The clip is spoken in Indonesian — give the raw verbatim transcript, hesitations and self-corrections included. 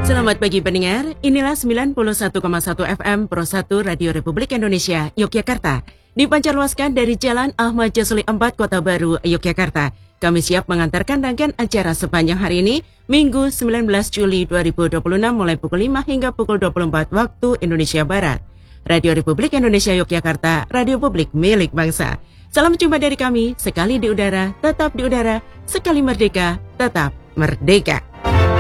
Selamat pagi pendengar, inilah sembilan puluh satu koma satu F M Pro satu Radio Republik Indonesia, Yogyakarta. Dipancarluaskan dari Jalan Ahmad Jasuli empat, Kota Baru, Yogyakarta. Kami siap mengantarkan rangkaian acara sepanjang hari ini, Minggu sembilan belas Juli dua ribu dua puluh enam mulai pukul lima hingga pukul dua puluh empat waktu Indonesia Barat. Radio Republik Indonesia Yogyakarta, radio publik milik bangsa. Salam jumpa dari kami, sekali di udara, tetap di udara, sekali merdeka, tetap merdeka.